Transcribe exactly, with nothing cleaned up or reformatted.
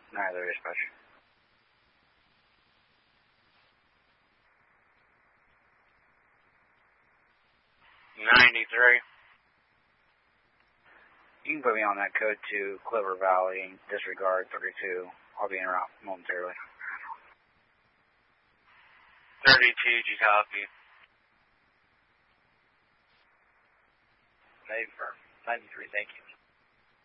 Neither dispatch. ninety-three. You can put me on that code to Clover Valley, disregard thirty-two. I'll be en route momentarily. thirty-two, G copy. ninety-three, thank you.